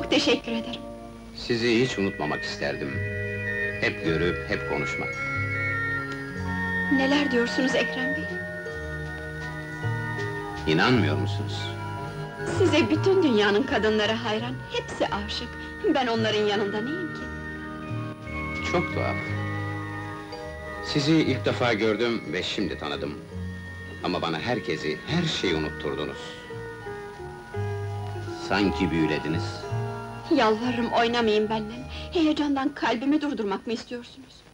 Çok teşekkür ederim. Sizi hiç unutmamak isterdim. Hep görüp, hep konuşmak. Neler diyorsunuz Ekrem Bey? İnanmıyor musunuz? Size bütün dünyanın kadınları hayran, hepsi aşık. Ben onların yanında neyim ki? Çok tuhaf. Sizi ilk defa gördüm ve şimdi tanıdım. Ama bana herkesi, her şeyi unutturdunuz. Sanki büyülediniz. Yalvarırım oynamayın benimle. Heyecandan kalbimi durdurmak mı istiyorsunuz?